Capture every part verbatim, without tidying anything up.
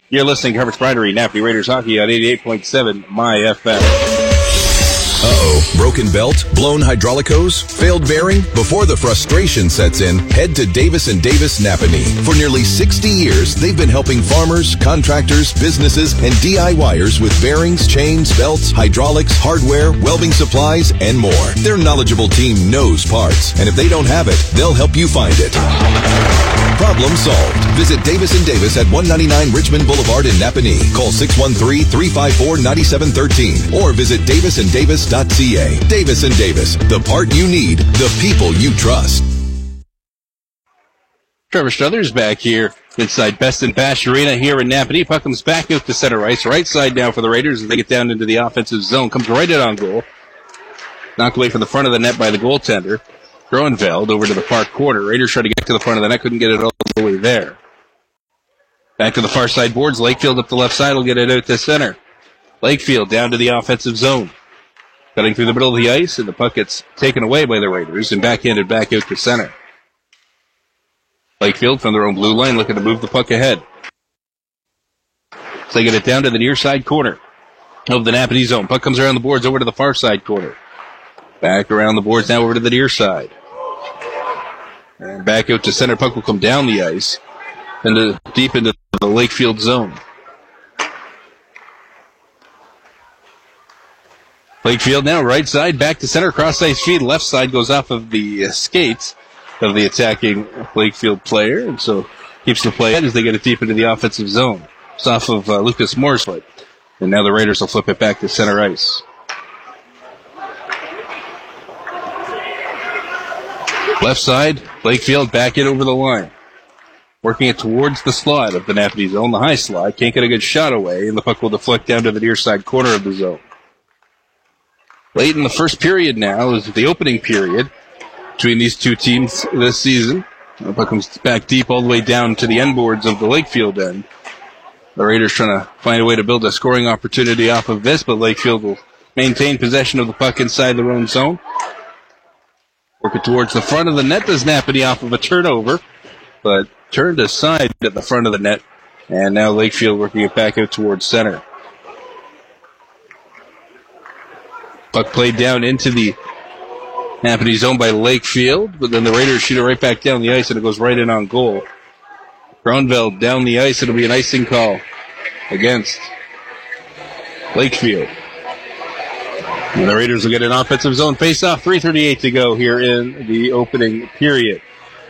You're listening to Harvard's Brinery, Napanee Raiders Hockey on eighty-eight point seven My F M. Uh-oh. Broken belt? Blown hydraulic hose? Failed bearing? Before the frustration sets in, head to Davis and Davis Napanee. For nearly sixty years, they've been helping farmers, contractors, businesses, and DIYers with bearings, chains, belts, hydraulics, hardware, welding supplies, and more. Their knowledgeable team knows parts, and if they don't have it, they'll help you find it. Problem solved. Visit Davis and Davis at one ninety-nine Richmond Boulevard in Napanee. Call six one three, three five four, nine seven one three or visit davis and davis dot c a. Davis and Davis, the part you need, the people you trust. Trevor Struthers back here inside Best and Bash Arena here in Napanee. Puck comes back out to center ice. Right side now for the Raiders as they get down into the offensive zone. Comes right in on goal. Knocked away from the front of the net by the goaltender. Groenveld over to the far corner. Raiders try to get to the front of the net. Couldn't get it all the way there. Back to the far side boards. Lakefield up the left side will get it out to center. Lakefield down to the offensive zone. Cutting through the middle of the ice, and the puck gets taken away by the Raiders and backhanded back out to center. Lakefield from their own blue line looking to move the puck ahead. So they get it down to the near side corner of the Napanee zone. Puck comes around the boards over to the far side corner. Back around the boards now over to the near side. And back out to center. Puck will come down the ice and deep into the Lakefield zone. Lakefield now right side, back to center, cross ice feed. Left side goes off of the uh, skates of the attacking Lakefield player, and so keeps the play ahead as they get it deep into the offensive zone. It's off of uh, Lucas Morsley. And now the Raiders will flip it back to center ice. Left side, Lakefield back in over the line. Working it towards the slot of the Napanee zone, the high slot. Can't get a good shot away, and the puck will deflect down to the near side corner of the zone. Late in the first period now is the opening period between these two teams this season. The puck comes back deep all the way down to the end boards of the Lakefield end. The Raiders trying to find a way to build a scoring opportunity off of this, but Lakefield will maintain possession of the puck inside their own zone. Work it towards the front of the net. Does Napanee off of a turnover, but turned aside at the front of the net. And now Lakefield working it back out towards center. Puck played down into the Napanee zone by Lakefield, but then the Raiders shoot it right back down the ice, and it goes right in on goal. Groenveld down the ice. It'll be an icing call against Lakefield. And the Raiders will get an offensive zone face-off. three thirty-eight to go here in the opening period.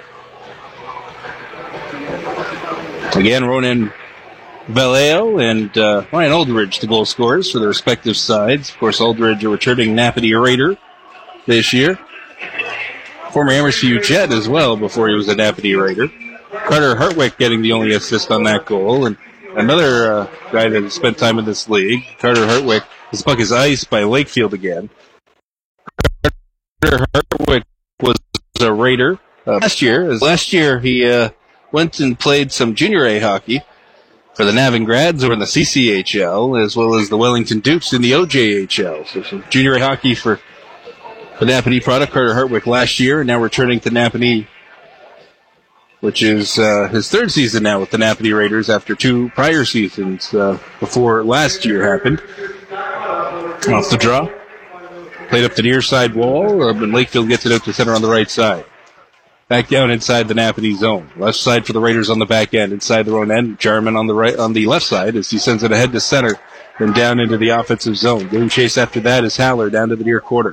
Again, Ronan Vallejo and uh, Ryan Aldridge, the goal scorers for their respective sides. Of course, Aldridge, a returning Napanee Raider this year. Former Amherst U Jet as well before he was a Napanee Raider. Carter Hartwick getting the only assist on that goal. And another uh, guy that has spent time in this league, Carter Hartwick. This puck is iced by Lakefield again. Carter Hartwick was a Raider uh, last year. As last year, he uh, went and played some junior A hockey for the Navingrads over in the C C H L, as well as the Wellington Dukes in the O J H L. So some junior A hockey for the Napanee product, Carter Hartwick last year, and now returning to Napanee, which is uh, his third season now with the Napanee Raiders after two prior seasons uh, before last year happened. Off the draw. Played up the near side wall, uh, and Lakefield gets it out to center on the right side. Back down inside the Napanee zone. Left side for the Raiders on the back end, inside their own end. Jarman on the right, on the left side as he sends it ahead to center, then down into the offensive zone. Giving chase after that is Haller down to the near quarter.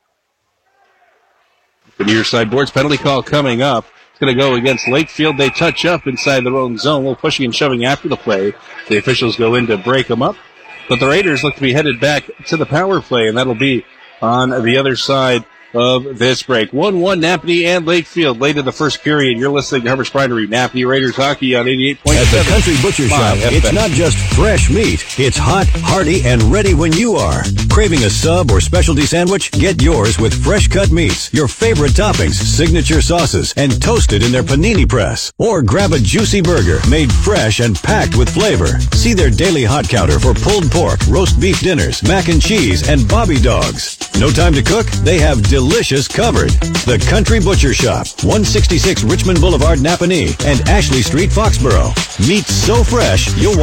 The near side boards penalty call coming up. It's going to go against Lakefield. They touch up inside their own zone. A little pushing and shoving after the play. The officials go in to break them up. But the Raiders look to be headed back to the power play, and that'll be on the other side of this break. one one Napanee and Lakefield late in the first period. You're listening to Harvard's Brinery, Napanee Raiders Hockey on eighty-eight point seven. At the Country Butcher Shop, it's not just fresh meat. It's hot, hearty, and ready when you are. Craving a sub or specialty sandwich? Get yours with fresh cut meats, your favorite toppings, signature sauces, and toasted in their panini press. Or grab a juicy burger made fresh and packed with flavor. See their daily hot counter for pulled pork, roast beef dinners, mac and cheese, and bobby dogs. No time to cook? They have delicious covered. The Country Butcher Shop, one sixty-six Richmond Boulevard, Napanee, and Ashley Street, Foxborough. Meat so fresh, you'll want